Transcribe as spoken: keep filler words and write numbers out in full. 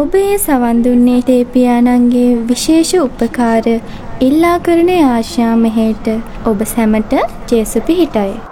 ඔබ ඒ සවන් දුන්නේ තේපියාණන්ගේ විශේෂ උපකාර ඉල්ලා කරන ආශා මෙහෙයට ඔබ සැමට ජේසු පිහිටයි.